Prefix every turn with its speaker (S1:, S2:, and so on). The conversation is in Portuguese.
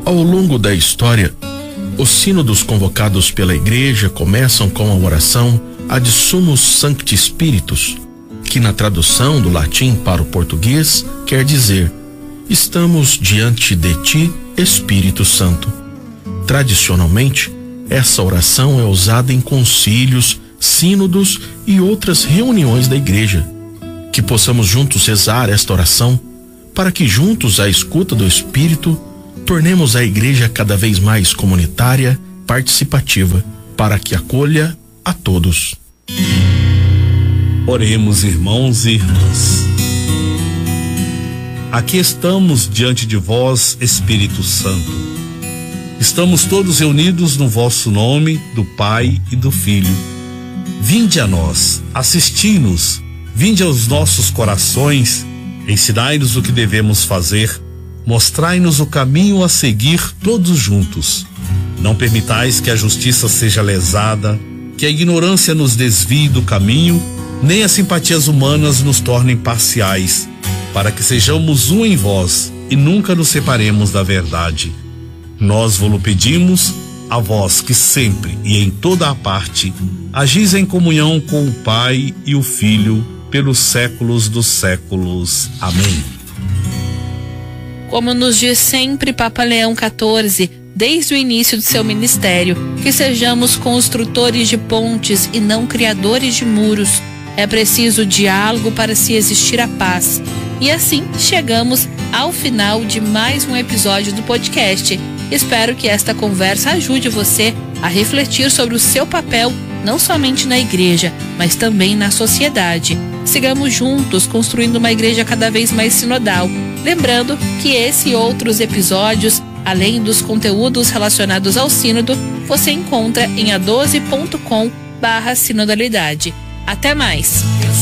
S1: Ao longo da história, os sínodos convocados pela Igreja começam com a oração Ad Sumus Sancti Spiritus, que na tradução do latim para o português quer dizer: estamos diante de ti, Espírito Santo. Tradicionalmente, essa oração é usada em concílios, sínodos e outras reuniões da Igreja. Que possamos juntos rezar esta oração, para que juntos, à escuta do Espírito, tornemos a Igreja cada vez mais comunitária, participativa, para que acolha a todos.
S2: Oremos, irmãos e irmãs. Aqui estamos diante de vós, Espírito Santo. Estamos todos reunidos no vosso nome, do Pai e do Filho. Vinde a nós, assisti-nos, vinde aos nossos corações, ensinai-nos o que devemos fazer, mostrai-nos o caminho a seguir todos juntos. Não permitais que a justiça seja lesada, que a ignorância nos desvie do caminho, nem as simpatias humanas nos tornem parciais, para que sejamos um em vós e nunca nos separemos da verdade. Nós vos pedimos, a vós que sempre e em toda a parte agis em comunhão com o Pai e o Filho, pelos séculos dos séculos. Amém.
S3: Como nos diz sempre Papa Leão XIV, desde o início do seu ministério, que sejamos construtores de pontes e não criadores de muros. É preciso diálogo para se existir a paz. E assim chegamos ao final de mais um episódio do podcast. Espero que esta conversa ajude você a refletir sobre o seu papel, não somente na igreja, mas também na sociedade. Sigamos juntos construindo uma igreja cada vez mais sinodal. Lembrando que esse e outros episódios, além dos conteúdos relacionados ao sínodo, você encontra em a12.com/sinodalidade. Até mais!